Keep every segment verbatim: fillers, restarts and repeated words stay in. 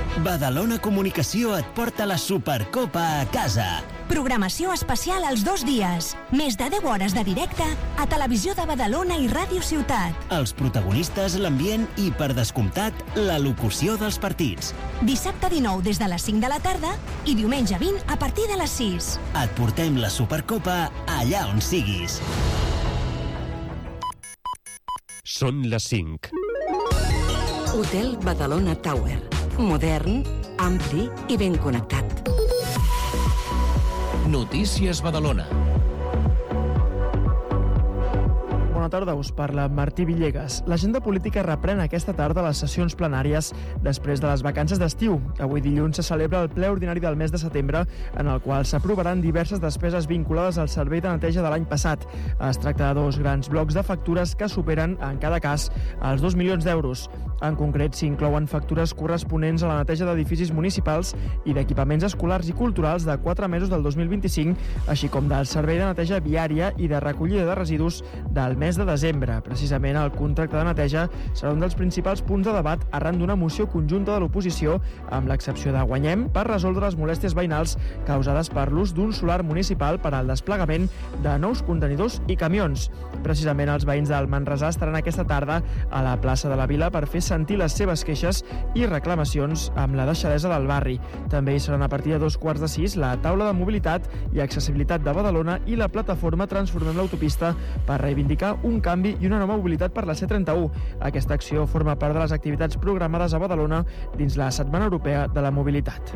Badalona Comunicació et porta la Supercopa a casa. Programació especial els dos dies. Més de deu hores de directe a Televisió de Badalona i Ràdio Ciutat. Els protagonistes, l'ambient i, per descomptat, la locució dels partits. Dissabte dinou des de les cinc de la tarda i diumenge vint a partir de les sis. Et portem la Supercopa allà on siguis. Són les cinc. Hotel Badalona Tower. Modern, ampli i ben connectat. Notícies Badalona. Bona tarda, us parla Martí Villegas. L'agenda política reprèn aquesta tarda les sessions plenàries després de les vacances d'estiu. Avui dilluns se celebra el ple ordinari del mes de setembre, en el qual s'aprovaran diverses despeses vinculades al servei de neteja de l'any passat. Es tracta de dos grans blocs de factures que superen, en cada cas, els dos milions d'euros. En concret, s'inclouen factures corresponents a la neteja d'edificis municipals i d'equipaments escolars i culturals de quatre mesos del dos mil vint-i-cinc, així com del servei de neteja viària i de recollida de residus del mes de desembre. Precisament, el contracte de neteja serà un dels principals punts de debat arran d'una moció conjunta de l'oposició, amb l'excepció de Guanyem, per resoldre les molèsties veïnals causades per l'ús d'un solar municipal per al desplegament de nous contenidors i camions. Precisament, els veïns del Manresà estaran aquesta tarda a la plaça de la Vila per fer sentir les seves queixes i reclamacions amb la deixadesa del barri. També hi seran a partir de dos quarts de sis la taula de mobilitat i accessibilitat de Badalona i la plataforma Transformem l'Autopista per reivindicar un canvi i una nova mobilitat per la C trenta-u. Aquesta acció forma part de les activitats programades a Badalona dins la Setmana Europea de la Mobilitat.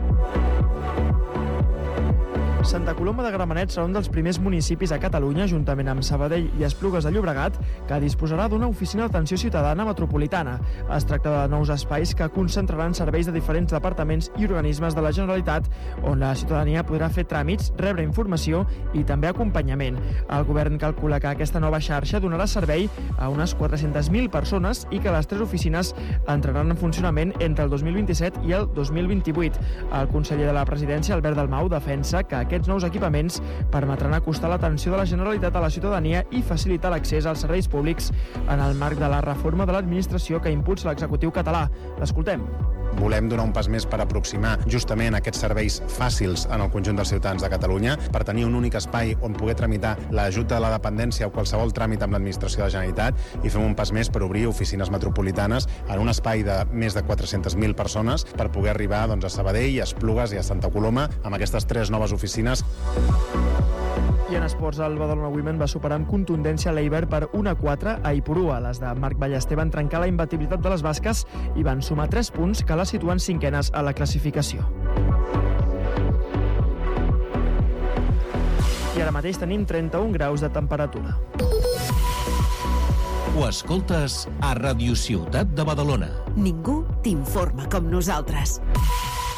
Santa Coloma de Gramenet serà un dels primers municipis a Catalunya, juntament amb Sabadell i Esplugues de Llobregat, que disposarà d'una oficina d'atenció ciutadana metropolitana. Es tracta de nous espais que concentraran serveis de diferents departaments i organismes de la Generalitat, on la ciutadania podrà fer tràmits, rebre informació i també acompanyament. El govern calcula que aquesta nova xarxa donarà servei a unes quatre-centes mil persones i que les tres oficines entraran en funcionament entre el dos mil vint-i-set i el dos mil vint-i-vuit. El conseller de la Presidència, Albert Dalmau, defensa que aquests nous equipaments permetran acostar l'atenció de la Generalitat a la ciutadania i facilitar l'accés als serveis públics en el marc de la reforma de l'administració que impulsa l'executiu català. L'escoltem. Volem donar un pas més per aproximar justament aquests serveis fàcils en el conjunt dels ciutadans de Catalunya, per tenir un únic espai on poder tramitar l'ajut de la dependència o qualsevol tràmit amb l'administració de la Generalitat, i fem un pas més per obrir oficines metropolitanes en un espai de més de quatre-centes mil persones per poder arribar doncs, a Sabadell, a Esplugues i a Santa Coloma amb aquestes tres noves oficines. I en esports, el Badalona Women va superar amb contundència l'Eiber per un a quatre a Ipurua. Les de Marc Ballester van trencar la imbatibilitat de les basques i van sumar tres punts que les situen cinquenes a la classificació. I ara mateix tenim trenta-un graus de temperatura. Ho escoltes a Ràdio Ciutat de Badalona. Ningú t'informa com nosaltres.